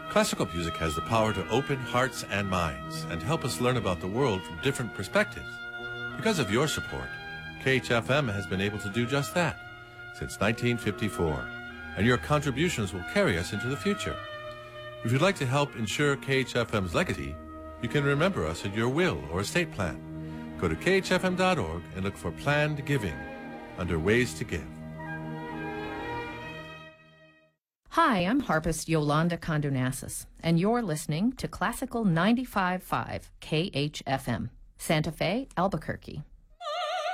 Classical music has the power to open hearts and minds and help us learn about the world from different perspectives. Because of your support, KHFM has been able to do just that since 1954, and your contributions will carry us into the future. If you'd like to help ensure KHFM's legacy, you can remember us in your will or estate plan. Go to khfm.org and look for Planned Giving under Ways to Give. Hi, I'm harpist Yolanda Condonassis, and you're listening to Classical 95.5 KHFM, Santa Fe, Albuquerque.